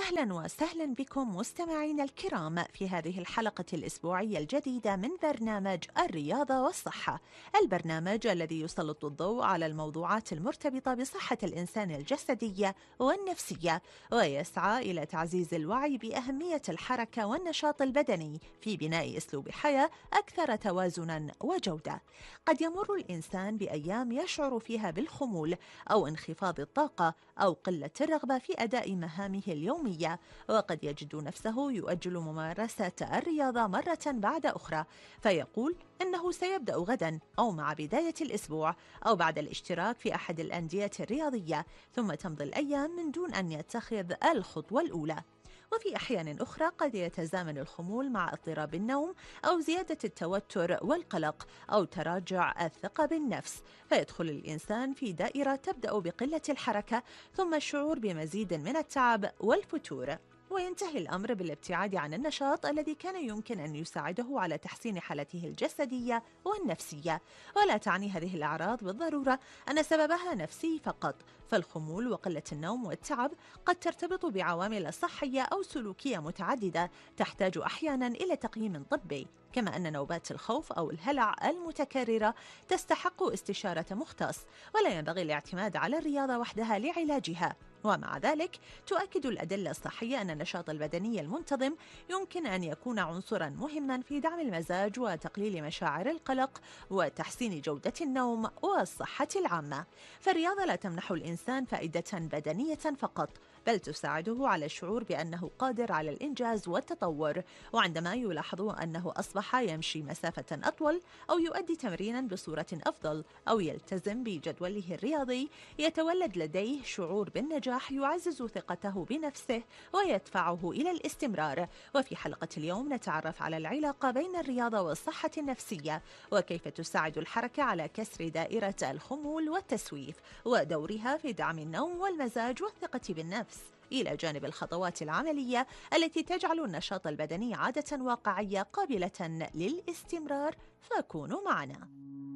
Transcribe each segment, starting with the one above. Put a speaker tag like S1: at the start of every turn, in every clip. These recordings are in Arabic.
S1: أهلا وسهلا بكم مستمعينا الكرام في هذه الحلقة الأسبوعية الجديدة من برنامج الرياضة والصحة، البرنامج الذي يسلط الضوء على الموضوعات المرتبطة بصحة الإنسان الجسدية والنفسية، ويسعى إلى تعزيز الوعي بأهمية الحركة والنشاط البدني في بناء أسلوب حياة أكثر توازنا وجودة. قد يمر الإنسان بأيام يشعر فيها بالخمول أو انخفاض الطاقة أو قلة الرغبة في أداء مهامه اليومية، وقد يجد نفسه يؤجل ممارسة الرياضة مرة بعد أخرى، فيقول إنه سيبدأ غدا أو مع بداية الأسبوع أو بعد الاشتراك في أحد الأندية الرياضية، ثم تمضي الأيام من دون أن يتخذ الخطوة الأولى. وفي أحيان أخرى قد يتزامن الخمول مع اضطراب النوم أو زيادة التوتر والقلق أو تراجع الثقة بالنفس، فيدخل الإنسان في دائرة تبدأ بقلة الحركة ثم الشعور بمزيد من التعب والفتور، وينتهي الأمر بالابتعاد عن النشاط الذي كان يمكن أن يساعده على تحسين حالته الجسدية والنفسية. ولا تعني هذه الأعراض بالضرورة أن سببها نفسي فقط، فالخمول وقلة النوم والتعب قد ترتبط بعوامل صحية أو سلوكية متعددة تحتاج أحيانا إلى تقييم طبي، كما أن نوبات الخوف أو الهلع المتكررة تستحق استشارة مختص، ولا ينبغي الاعتماد على الرياضة وحدها لعلاجها. ومع ذلك تؤكد الأدلة الصحية أن النشاط البدني المنتظم يمكن أن يكون عنصرا مهما في دعم المزاج وتقليل مشاعر القلق وتحسين جودة النوم والصحة العامة. فالرياضة لا تمنح الإنسان فائدة بدنية فقط، بل تساعده على الشعور بأنه قادر على الإنجاز والتطور، وعندما يلاحظ أنه أصبح يمشي مسافة أطول أو يؤدي تمرينا بصورة أفضل أو يلتزم بجدوله الرياضي، يتولد لديه شعور بالنجاح يعزز ثقته بنفسه ويدفعه إلى الاستمرار. وفي حلقة اليوم نتعرف على العلاقة بين الرياضة والصحة النفسية، وكيف تساعد الحركة على كسر دائرة الخمول والتسويف، ودورها في دعم النوم والمزاج والثقة بالنفس، إلى جانب الخطوات العملية التي تجعل النشاط البدني عادة واقعية قابلة للاستمرار. فكونوا معنا.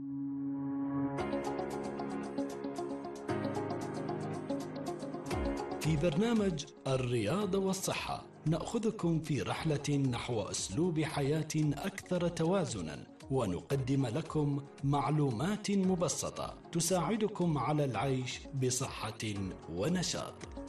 S2: في برنامج الرياضة والصحة نأخذكم في رحلة نحو أسلوب حياة أكثر توازناً، ونقدم لكم معلومات مبسطة تساعدكم على العيش بصحة ونشاط.